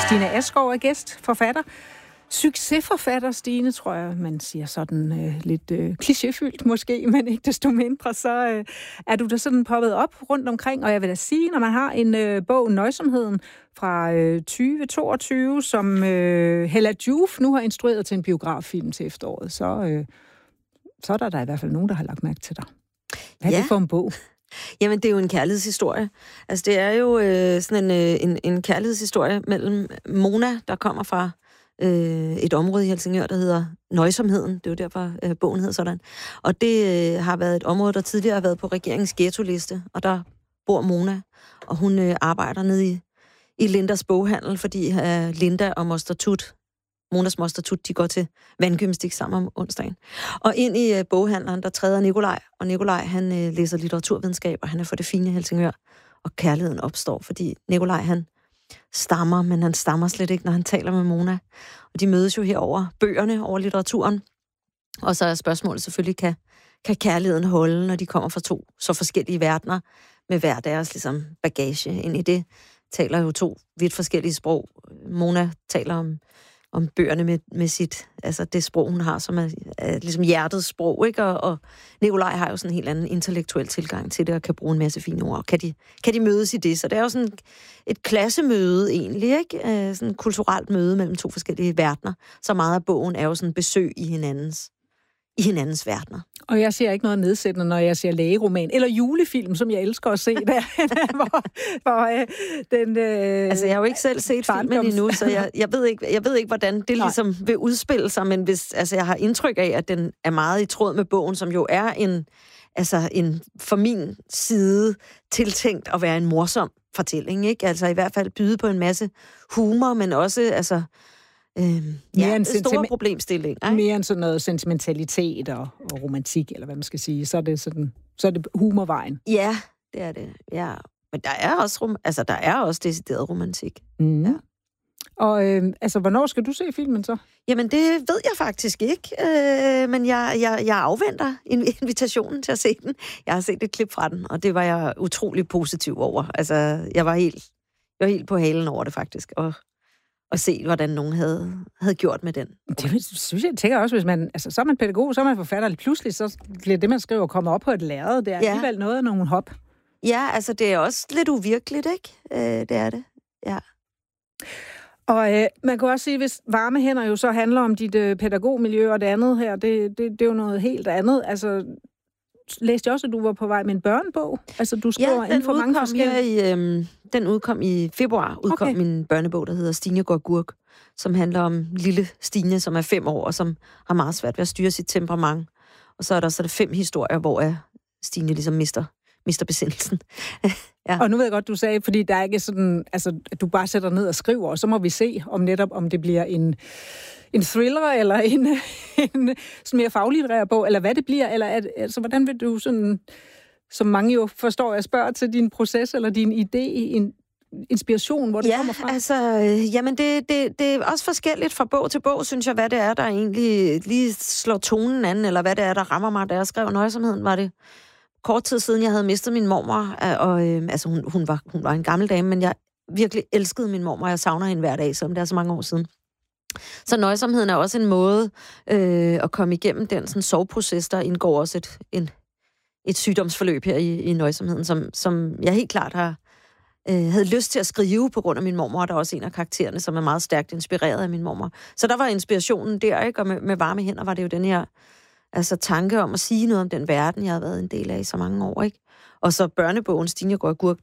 Stine Askov er gæst, forfatter. Succesforfatter, Stine, tror jeg, man siger sådan lidt klichéfyldt måske, men ikke desto mindre, så er du da sådan poppet op rundt omkring. Og jeg vil da sige, når man har en bog, Nøjsomheden, fra 2022, som Hella Joof nu har instrueret til en biograffilm til efteråret, så er der i hvert fald nogen, der har lagt mærke til dig. Hvad er det for en bog? Jamen, det er jo en kærlighedshistorie. Altså, det er jo sådan en kærlighedshistorie mellem Mona, der kommer fra et område i Helsingør, der hedder Nøjsomheden. Det er jo derfor, bogen hedder sådan. Og det har været et område, der tidligere har været på regeringens ghetto-liste, og der bor Mona, og hun arbejder nede i Lindas boghandel, fordi Linda og Moster Tut, Monas Moster Tut, de går til vandgymnastik sammen om onsdagen. Og ind i boghandleren, der træder Nikolaj, og Nikolaj, han læser litteraturvidenskab, og han er for det fine Helsingør, og kærligheden opstår, fordi Nikolaj, han stammer, men han stammer slet ikke, når han taler med Mona. Og de mødes jo her over bøgerne, over litteraturen. Og så er spørgsmålet selvfølgelig, kan kærligheden holde, når de kommer fra to så forskellige verdener, med hver deres ligesom, bagage ind i det, taler jo to vidt forskellige sprog. Mona taler om bøgerne med sit, altså det sprog, hun har, som er ligesom hjertets sprog, ikke? Og Nikolaj har jo sådan en helt anden intellektuel tilgang til det, og kan bruge en masse fine ord. Kan de mødes i det? Så det er jo sådan et klassemøde egentlig, ikke? Sådan et kulturelt møde mellem to forskellige verdener. Så meget af bogen er jo sådan besøg i hinandens verdener. Og jeg ser ikke noget nedsættende, når jeg ser lægeroman eller julefilm, som jeg elsker at se der. Altså, jeg har jo ikke selv set filmen endnu, så jeg ved ikke, hvordan det ligesom vil udspille sig, men jeg har indtryk af, at den er meget i tråd med bogen, som jo er en for min side tiltænkt at være en morsom fortælling, ikke? Altså i hvert fald byde på en masse humor, men også en store problemstilling. Mere end sådan noget sentimentalitet og romantik, eller hvad man skal sige. Så er det humorvejen. Ja, det er det. Ja. Men der er også decideret romantik. Mm. Ja. Og hvornår skal du se filmen så? Jamen, det ved jeg faktisk ikke. Men jeg afventer invitationen til at se den. Jeg har set et klip fra den, og det var jeg utrolig positiv over. Altså, jeg var helt på halen over det faktisk, og se, hvordan nogen havde gjort med den. Det synes jeg, tænker også, hvis man, så er man pædagog, så er man forfatter, pludselig så bliver det, man skriver, kommer op på et lærred. Det er alligevel noget af nogle hop. Ja, altså det er også lidt uvirkeligt, ikke? Det er det, ja. Og man kan også sige, hvis varme hænder jo så handler om dit pædagogmiljø, og det andet her, det er jo noget helt andet. Altså, læste jeg også, at du var på vej med en børnebog? Altså, du skriver inden for mange forskellige... Den udkom i februar, min børnebog, der hedder Stine går gurk, som handler om lille Stine, som er 5 år, og som har meget svært ved at styre sit temperament. Og så er der 5 historier, hvor Stine ligesom mister besindelsen. Ja. Og nu ved jeg godt, du sagde, fordi der er ikke sådan, at du bare sætter ned og skriver, og så må vi se, om det bliver en thriller, eller en sådan mere faglitterær bog, eller hvad det bliver, eller hvordan vil du sådan, som mange jo forstår, jeg spørger til din proces, eller din idé, inspiration, hvor det kommer fra? Jamen det er også forskelligt fra bog til bog, synes jeg, hvad det er, der egentlig lige slår tonen an, eller hvad det er, der rammer mig, da jeg skrev Nøjsomheden, var det kort tid siden, jeg havde mistet min mormor, og hun var en gammel dame, men jeg virkelig elskede min mormor, og jeg savner hende hver dag, selvom det er så mange år siden. Så Nøjsomheden er også en måde at komme igennem den sådan soveproces, der indgår også et sygdomsforløb her i Nøjsomheden, som jeg helt klart havde lyst til at skrive på grund af min mormor, og der er også en af karaktererne, som er meget stærkt inspireret af min mormor. Så der var inspirationen der, ikke? Og med varme hænder var det jo den her tanke om at sige noget om den verden, jeg har været en del af i så mange år, ikke? Og så børnebogen Stine går gurk,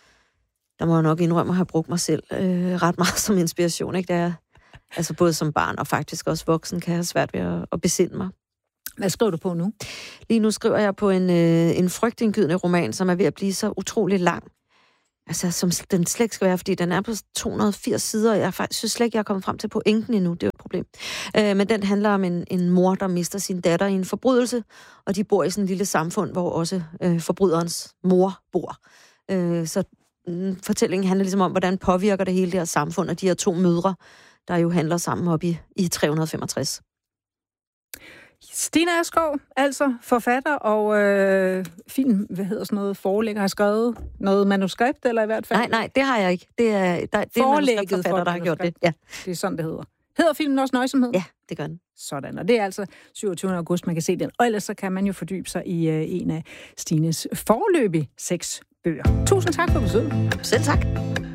der må jeg nok indrømme at have brugt mig selv ret meget som inspiration, ikke? Der både som barn og faktisk også voksen kan jeg have svært ved at besinde mig. Hvad skriver du på nu? Lige nu skriver jeg på en frygtindgydende roman, som er ved at blive så utrolig lang. Altså, som den slet ikke skal være, fordi den er på 280 sider, og jeg synes slet ikke, jeg er kommet frem til pointen endnu. Det er jo et problem. Men den handler om en mor, der mister sin datter i en forbrydelse, og de bor i sådan et lille samfund, hvor også forbryderens mor bor. Så fortællingen handler ligesom om, hvordan påvirker det hele det her samfund, og de her 2 mødre, der jo handler sammen op i 365. Stine Askov, altså forfatter og forlægger, har skrevet noget manuskript, eller i hvert fald? Nej, det har jeg ikke. Det er manuskriptforfatter, der har gjort det. Ja. Det er sådan, det hedder. Hedder filmen også Nøjsomhed? Ja, det gør den. Sådan, og det er altså 27. august, man kan se den. Og ellers så kan man jo fordybe sig i en af Stines foreløbige 6 bøger. Tusind tak for besøget. Selv tak.